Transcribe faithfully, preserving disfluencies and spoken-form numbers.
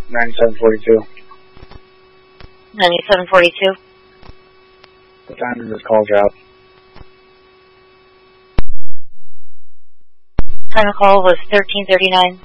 ninety-seven forty-two. ninety-seven forty-two. What time does this call drop? Time of call was thirteen thirty-nine.